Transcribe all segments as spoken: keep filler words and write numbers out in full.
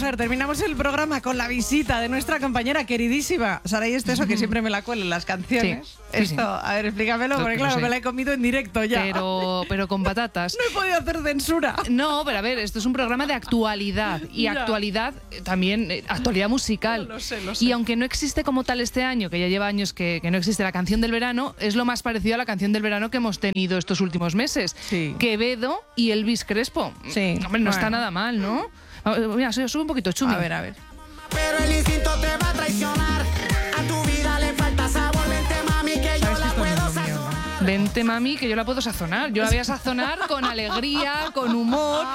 a ver, terminamos el programa con la visita de nuestra compañera queridísima Saray Esteso, que siempre me la cuela en las canciones. Sí, Esto, sí, sí. a ver, explícamelo, porque No, claro, no sé. me la he comido en directo ya. Pero, pero con patatas. No he podido hacer censura. No, pero a ver, esto es un programa de actualidad. Y Ya. actualidad eh, también, eh, actualidad musical. No, lo sé, lo sé. Y aunque no existe como tal este año, que ya lleva años que, que no existe la canción del verano, es lo más parecido a la canción del verano que hemos tenido estos últimos meses. Sí. Quevedo y Elvis Crespo. Sí, Hombre, no está bueno. nada mal, ¿no? A ver, Mira, sube un poquito, Chumi. A ver, a ver. Pero el instinto te va a traicionar. A tu vida le falta sabor. Vente, mami, que yo la puedo sazonar. Vente, mami, que yo la puedo sazonar. Yo la voy a sazonar con alegría, con humor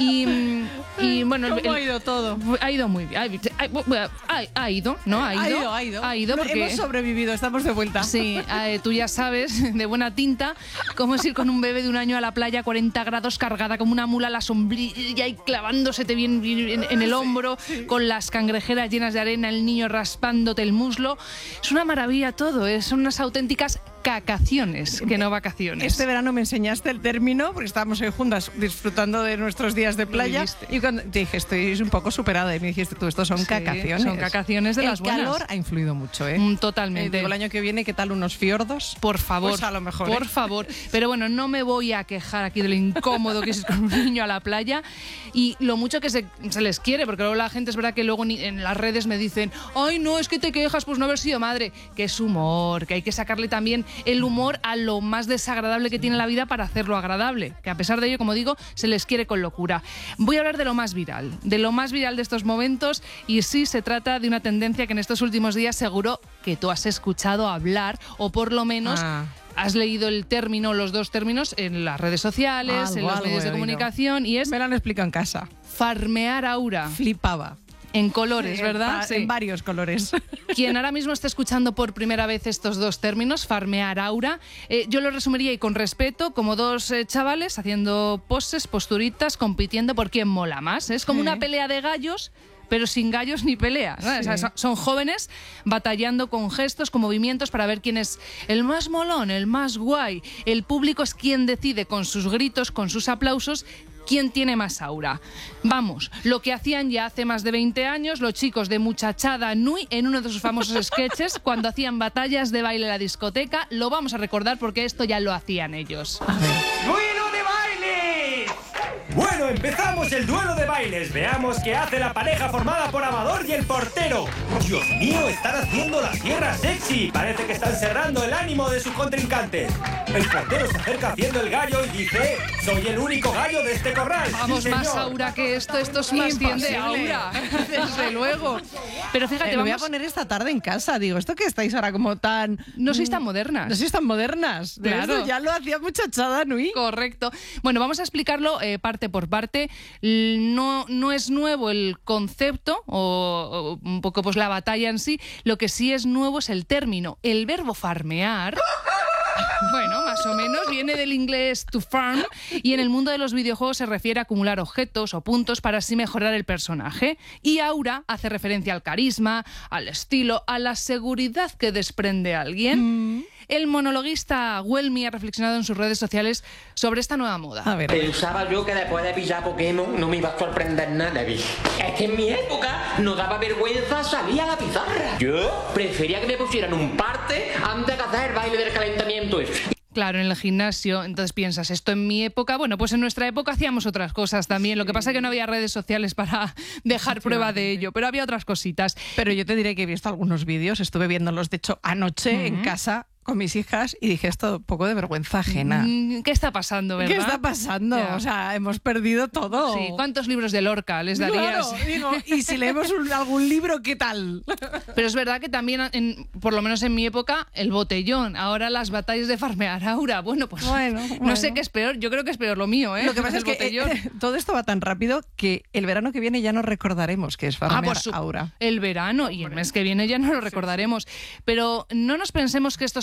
y, y bueno... ¿Cómo el- ha ido todo? Ha ido muy bien. Ha, ha- ha ido, ¿no? Ha ido. Ha ido, ha ido. Ha ido No, porque... hemos sobrevivido, estamos de vuelta. Sí, eh, tú ya sabes, de buena tinta, cómo es ir con un bebé de un año a la playa a cuarenta grados cargada como una mula a la sombrilla y clavándosete bien, bien en, en el hombro, con las cangrejeras llenas de arena, el niño raspándote el muslo. Es una maravilla todo, ¿eh? Son unas auténticas cacaciones, que no vacaciones. Este verano me enseñaste el término, porque estábamos ahí juntas disfrutando de nuestros días de playa. viviste. Y cuando te dije, estoy un poco superada, y me dijiste tú, estos son Sí, cacaciones. son cacaciones de el las buenas. El calor ha influido mucho, ¿eh? Mm, Eh, Totalmente. digo, el año que viene, ¿qué tal unos fiordos? Por favor, Pues a lo mejor, por ¿eh? favor. Pero bueno, no me voy a quejar aquí de lo incómodo que es ir con un niño a la playa y lo mucho que se, se les quiere, porque luego la gente es verdad que luego ni- en las redes me dicen, ay, no, es que te quejas, pues no haber sido madre. Que es humor, que hay que sacarle también el humor a lo más desagradable que tiene la vida para hacerlo agradable. Que a pesar de ello, como digo, se les quiere con locura. Voy a hablar de lo más viral, de lo más viral de estos momentos y sí se trata de una tendencia que en estos últimos días seguro que tú has escuchado hablar o por lo menos... Ah. Has leído el término, los dos términos, en las redes sociales, en Algo, los algo medios he de oído. comunicación, y es Me lo han explicado en casa. farmear aura Flipaba. en colores, En ¿verdad? pa- Sí. En varios colores. Quien ahora mismo está escuchando por primera vez estos dos términos, farmear aura, eh, yo lo resumiría y con respeto como dos eh, chavales haciendo poses, posturitas, compitiendo por quién mola más. Es como Sí. una pelea de gallos, pero sin gallos ni pelea, ¿no? Sí. O sea, son- son jóvenes batallando con gestos, con movimientos para ver quién es el más molón, el más guay. El público es quien decide con sus gritos, con sus aplausos, quién tiene más aura. Vamos, lo que hacían ya hace más de veinte años los chicos de Muchachada Nui en uno de sus famosos sketches cuando hacían batallas de baile en la discoteca. Lo vamos a recordar porque esto ya lo hacían ellos. ¡Duelo de bailes! Bueno, empezamos el duelo de bailes. Veamos qué hace la pareja formada por Amador y el portero. Dios mío, están haciendo la sierra sexy. Parece que están cerrando el ánimo de su contrincante. El portero se acerca haciendo el gallo y dice: soy el único gallo de este corral. Vamos, Sí, más señor. aura que esto, esto es más bien de Imposible. aura. Desde luego. Pero fíjate, Eh, lo voy a vamos, poner esta tarde en casa. Digo, ¿esto que estáis ahora como tan... no sois tan modernas. No sois tan modernas. De Claro. esto ya lo hacía Muchachada Nui. Correcto. Bueno, vamos a explicarlo eh, parte por parte. L- No, no es nuevo el concepto o, o un poco pues la batalla en sí. Lo que sí es nuevo es el término. El verbo farmear. Bueno, más o menos, viene del inglés to farm y en el mundo de los videojuegos se refiere a acumular objetos o puntos para así mejorar el personaje. Y aura hace referencia al carisma, al estilo, a la seguridad que desprende alguien. El monologuista Welmy ha reflexionado en sus redes sociales sobre esta nueva moda. A ver. Pensaba yo que después de pillar Pokémon no me iba a sorprender nada, bicho. Es que en mi época no daba vergüenza salir a la pizarra. Yo prefería que me pusieran un parte antes de hacer el baile del calentamiento ese. Claro, en el gimnasio, entonces piensas, esto en mi época, bueno, pues en nuestra época hacíamos otras cosas también, lo que pasa es que no había redes sociales para dejar prueba de ello, pero había otras cositas. Pero yo te diré que he visto algunos vídeos, estuve viéndolos, de hecho, anoche en casa con mis hijas y dije, esto un poco de vergüenza ajena. Mm, ¿Qué está pasando, verdad? ¿Qué está pasando? Ya. O sea, hemos perdido todo. Sí, ¿cuántos libros de Lorca les darías? Claro, digo, y si leemos un- algún libro, ¿qué tal? Pero es verdad que también, en, por lo menos en mi época, el botellón. Ahora las batallas de farmear aura. Bueno, pues Bueno, no bueno. sé qué es peor. Yo creo que es peor lo mío, ¿eh? Lo que pasa el es que botellón. eh, todo esto va tan rápido que el verano que viene ya no recordaremos que es Ah, farmear por su- aura. el verano y el mes que viene ya no lo recordaremos. Pero no nos pensemos que esto es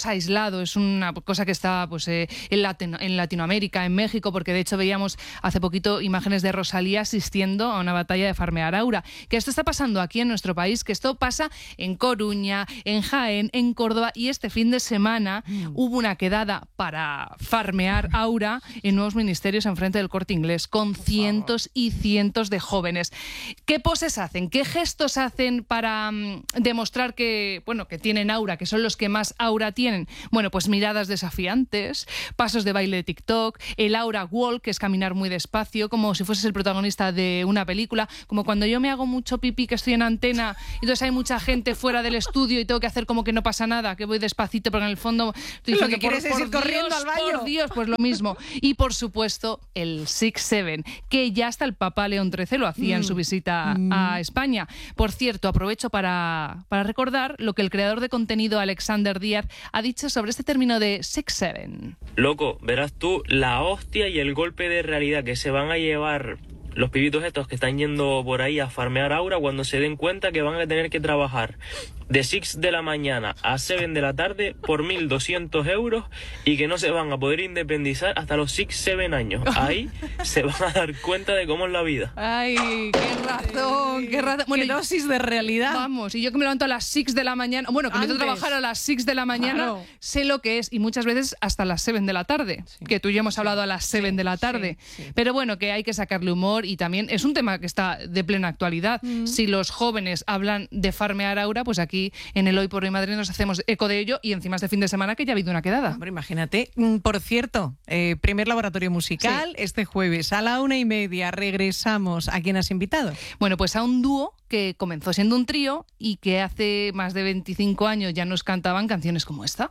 es aislado, es una cosa que está pues, eh, en, Latino, en Latinoamérica, en México, porque de hecho veíamos hace poquito imágenes de Rosalía asistiendo a una batalla de farmear aura. Que esto está pasando aquí en nuestro país, que esto pasa en Coruña, en Jaén, en Córdoba, y este fin de semana mm. hubo una quedada para farmear aura en nuevos ministerios enfrente del Corte Inglés, con cientos y cientos de jóvenes. ¿Qué poses hacen? ¿Qué gestos hacen para um, demostrar que, bueno, que tienen aura, que son los que más aura tienen? Bueno, pues miradas desafiantes, pasos de baile de TikTok, el aura walk, que es caminar muy despacio, como si fueses el protagonista de una película, como cuando yo me hago mucho pipí, que estoy en antena, y entonces hay mucha gente fuera del estudio y tengo que hacer como que no pasa nada, que voy despacito, pero en el fondo estoy lo diciendo, que quieres por, es por ir corriendo Dios, al baño. Por Dios, pues lo mismo. Y por supuesto, el six seven, que ya hasta el Papa León trece lo hacía mm. en su visita mm. a España. Por cierto, aprovecho para, para recordar lo que el creador de contenido Alexander Díaz ha dicho sobre este término de six seven. Loco, verás tú la hostia y el golpe de realidad que se van a llevar los pibitos estos que están yendo por ahí a farmear aura cuando se den cuenta que van a tener que trabajar de seis de la mañana a siete de la tarde por mil doscientos euros y que no se van a poder independizar hasta los seis, siete años. Ahí se van a dar cuenta de cómo es la vida. Ay, qué razón, qué razón. Bueno, qué dosis de realidad. Vamos, y yo que me levanto a las seis de la mañana, bueno, que me tengo que trabajar a las seis de la mañana, claro. sé lo que es, y muchas veces hasta las siete de la tarde, sí. que tú y yo hemos hablado a las siete sí, de la tarde. Sí, sí. Pero bueno, que hay que sacarle humor y también es un tema que está de plena actualidad. Mm. Si los jóvenes hablan de farmear aura, pues aquí en el Hoy por Hoy Madrid nos hacemos eco de ello y encima este fin de semana que ya ha habido una quedada. Hombre, imagínate. Por cierto, eh, primer laboratorio musical sí. este jueves a la una y media. Regresamos. ¿A quién has invitado? Bueno, pues a un dúo que comenzó siendo un trío y que hace más de veinticinco años ya nos cantaban canciones como esta.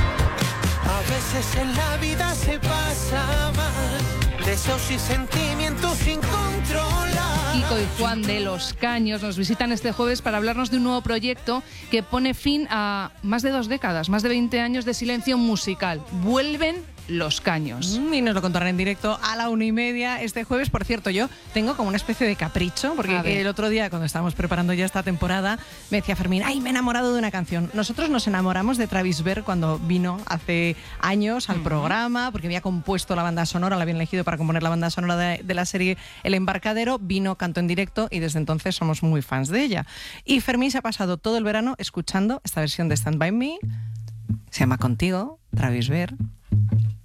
A veces en la vida se pasa mal, deseos y sentimientos sin controlar. Kiko y Juan de Los Caños nos visitan este jueves para hablarnos de un nuevo proyecto que pone fin a más de dos décadas, más de veinte años de silencio musical. Vuelven Los Caños. Mm, y nos lo contarán en directo a la una y media este jueves. Por cierto, yo tengo como una especie de capricho, porque el otro día, cuando estábamos preparando ya esta temporada, me decía Fermín, ¡ay, me he enamorado de una canción! Nosotros nos enamoramos de Travis Berr cuando vino hace años al uh-huh. programa, porque había compuesto la banda sonora, la habían elegido para componer la banda sonora de, de la serie El Embarcadero, vino, cantó en directo y desde entonces somos muy fans de ella. Y Fermín se ha pasado todo el verano escuchando esta versión de Stand By Me. Se llama Contigo, Travis Berr.